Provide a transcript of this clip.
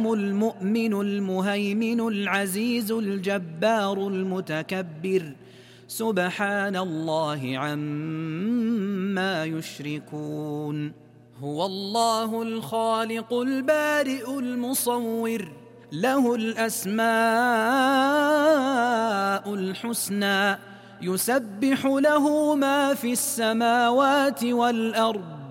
المؤمن المهيمن العزيز الجبار المتكبر سبحان الله عما يشركون. هو الله الخالق البارئ المصور له الأسماء الحسنى يسبح له ما في السماوات والأرض